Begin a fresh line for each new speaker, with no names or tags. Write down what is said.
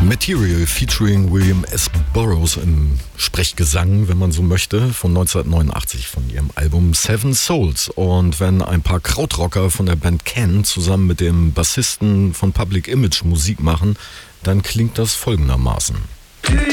Material featuring William S. Burroughs im Sprechgesang, wenn man so möchte, von 1989 von ihrem Album Seven Souls. Und wenn ein paar Krautrocker von der Band Can zusammen mit dem Bassisten von Public Image Musik machen, dann klingt das folgendermaßen.